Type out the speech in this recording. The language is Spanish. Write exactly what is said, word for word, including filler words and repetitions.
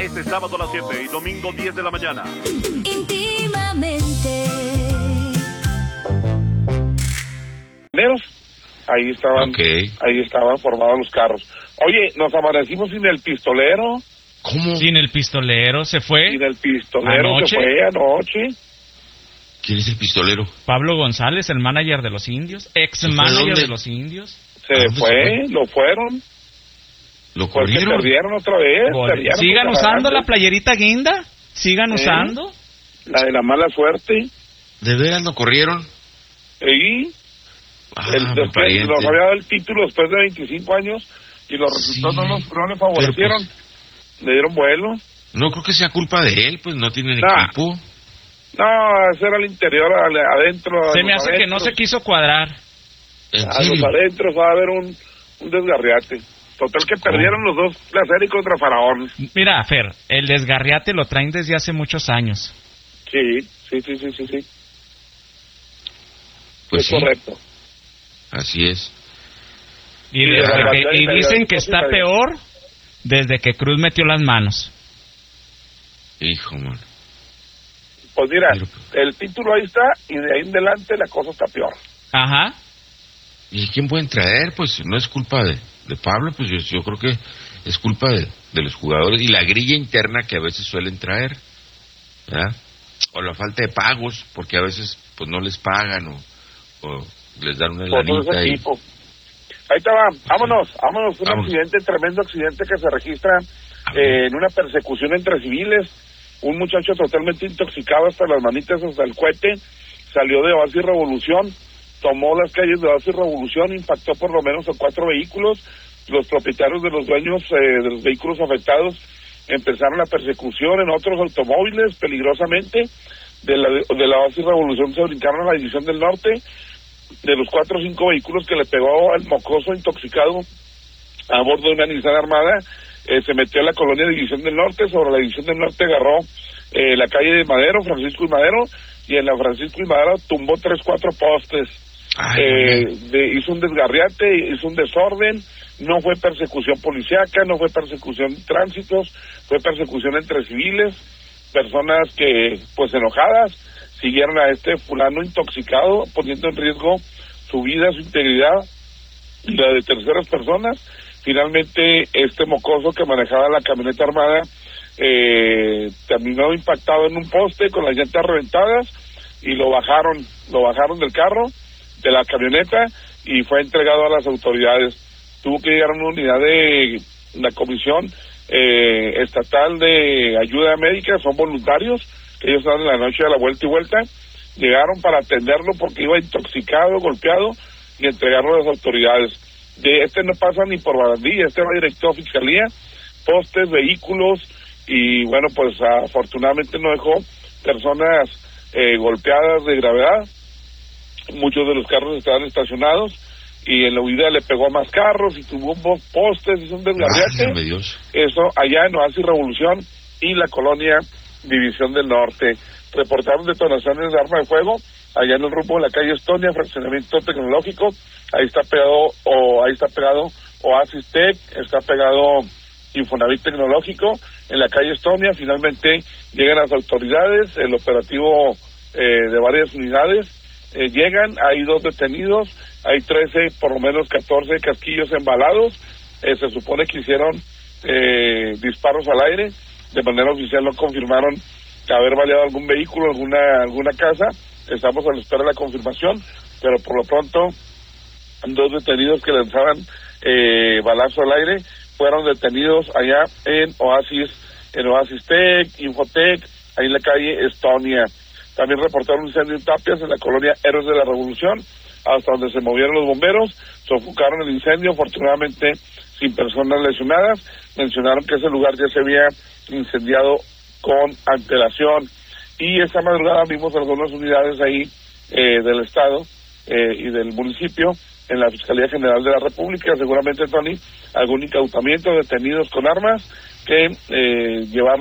Este sábado a las siete y domingo diez de la mañana. Íntimamente. Ahí estaban, okay. ahí estaban formados los carros. Oye, nos amanecimos sin el pistolero. ¿Cómo? Sin el pistolero, ¿se fue? Sin el pistolero, ¿Anoche? se fue anoche. ¿Quién es el pistolero? Pablo González, el manager de los Indios, ex manager de los Indios. Se fue, se fue? lo fueron. ¿Lo Porque corrieron? perdieron otra vez. Gol. Perdieron Sigan contra usando Gigantes. la playerita guinda, sigan ¿Eh? usando. La de la mala suerte. ¿De veras lo corrieron? Y Ah, el, mi después pariente. nos había dado el título después de veinticinco años y los resultados Sí, no, nos, no le favorecieron. pues, Le dieron vuelo. No creo que sea culpa de él, pues no tienen Nah. equipo. No, ese era el interior, al- adentro. Se a me los hace que no se adentros. quiso cuadrar. ¿En A los serio? adentros va a haber un, un desgarriate. Total que perdieron los dos la serie contra Faraón. Mira, Fer, el desgarriate lo traen desde hace muchos años. Sí, sí, sí, sí, sí, sí. Pues es sí, correcto. así es. Y, Sí, desde la verdad, que- y la dicen verdad, que sí, está la verdad. peor desde que Cruz metió las manos. Hijo, man. Pues mira, Pero- el título ahí está y de ahí en adelante la cosa está peor. Ajá. ¿Y quién pueden traer? Pues no es culpa de, de Pablo, pues yo, yo creo que es culpa de, de los jugadores y la grilla interna que a veces suelen traer, ¿verdad? O la falta de pagos, porque a veces pues no les pagan o, o les dan una Por todo lanita ese y... equipo. Ahí está, va. Vámonos, vámonos. Un Vámonos. accidente, tremendo accidente que se registra eh, en una persecución entre civiles. Un muchacho totalmente intoxicado hasta las manitas, hasta el cohete, salió de Oasis Revolución, tomó las calles de Oasis Revolución, impactó por lo menos a cuatro vehículos. Los propietarios de los dueños eh, de los vehículos afectados empezaron la persecución en otros automóviles peligrosamente. De la, de la Oasis Revolución se brincaron a la División del Norte. De los cuatro o cinco vehículos que le pegó al mocoso intoxicado a bordo de una Nissan Armada, eh, se metió a la colonia División del Norte. Sobre la División del Norte agarró eh, la calle de Madero, Francisco y Madero, y en la Francisco y Madero tumbó tres, cuatro postes. Ay, eh, muy bien. de, hizo un desgarriate, hizo un desorden. No fue persecución policíaca, no fue persecución de tránsitos, fue persecución entre civiles, personas que, pues enojadas, siguieron a este fulano intoxicado, poniendo en riesgo su vida, su integridad y la de terceras personas. Finalmente, este mocoso que manejaba la camioneta armada eh, terminó impactado en un poste con las llantas reventadas y lo bajaron, lo bajaron del carro, de la camioneta, y fue entregado a las autoridades. Tuvo que llegar a una unidad de la Comisión eh, Estatal de Ayuda Médica, son voluntarios, que ellos están en la noche a la vuelta y vuelta, llegaron para atenderlo porque iba intoxicado, golpeado, y entregarlo a las autoridades. De este no pasa ni por barandilla, este va directo a Fiscalía, postes, vehículos, y bueno, pues afortunadamente no dejó personas eh, golpeadas de gravedad. Muchos de los carros estaban estacionados, y en la huida le pegó a más carros, y tuvo dos postes, hizo un desgarriate. Válgame Dios. Eso allá en Oasis Revolución y la colonia División del Norte. Reportaron detonaciones de arma de fuego allá en el rumbo de la calle Estonia, fraccionamiento tecnológico. Ahí está pegado, o ahí está pegado Oasis Tech, está pegado Infonavit Tecnológico en la calle Estonia. Finalmente llegan las autoridades, el operativo eh, de varias unidades eh, llegan, hay dos detenidos, hay trece, por lo menos catorce casquillos embalados. Eh, se supone que hicieron eh, disparos al aire. De manera oficial no confirmaron haber baleado algún vehículo, alguna alguna casa. Estamos a la espera de la confirmación, pero por lo pronto dos detenidos que lanzaban eh, balazo al aire fueron detenidos allá en Oasis, en Oasis Tech, Infotech, ahí en la calle Estonia. También reportaron un incendio en Tapias, en la colonia Héroes de la Revolución, hasta donde se movieron los bomberos, sofocaron el incendio, afortunadamente sin personas lesionadas. Mencionaron que ese lugar ya se había incendiado con antelación, y esta madrugada vimos algunas unidades ahí eh, del estado eh, y del municipio en la Fiscalía General de la República, seguramente, Tony, algún incautamiento, detenidos con armas que eh, llevaron